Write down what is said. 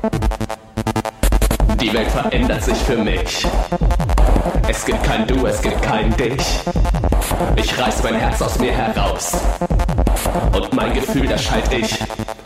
Die Welt verändert sich für mich. Es gibt kein Du, es gibt kein Dich. Ich reiß mein Herz aus mir heraus. Und mein Gefühl, das schalt ich.